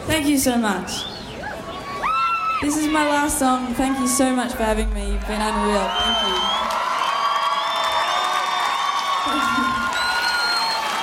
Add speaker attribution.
Speaker 1: Thank you so much. This is my last song. Thank you so much for having me. You've been unreal. Thank you.